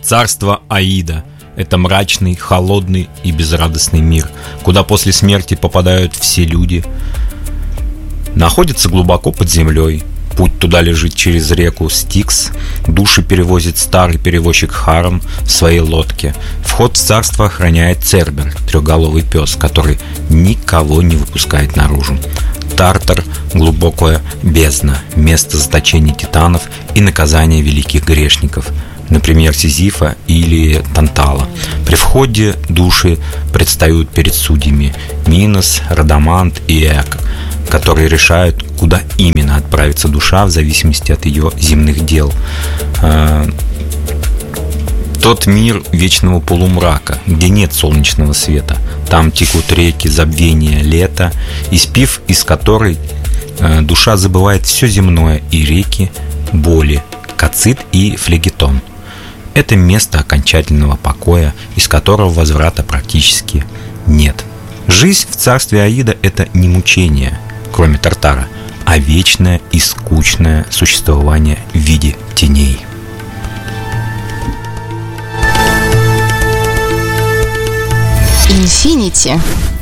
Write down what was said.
Царство Аида – это мрачный, холодный и безрадостный мир, куда после смерти попадают все люди. Находится глубоко под землей. Путь туда лежит через реку Стикс. Души перевозит старый перевозчик Харон в своей лодке. Вход в царство охраняет Цербер, трехголовый пес, который никого не выпускает наружу. Тартар – глубокая бездна, место заточения титанов и наказания великих грешников, например, Сизифа или Тантала. При входе души предстают перед судьями Минос, Радамант и Эк, которые решают, куда именно отправится душа в зависимости от ее земных дел. Тот мир вечного полумрака, где нет солнечного света. Там текут реки забвения лета, испив из которой душа забывает все земное и реки боли, Кацит и Флегетон. Это место окончательного покоя, из которого возврата практически нет. Жизнь в царстве Аида – это не мучение, кроме Тартара, а вечное и скучное существование в виде теней. Infinity.